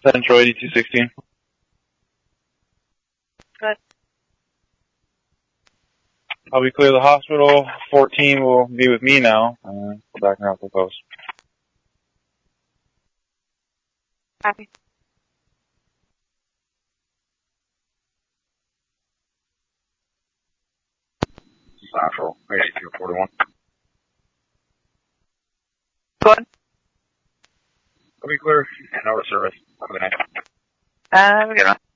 Central 8216. Good. I'll be clear of the hospital. 14 will be with me now. Go back and out the post. Copy. Central 8241. Good. I'll be clear. And over service. Have a good night. Have a good one.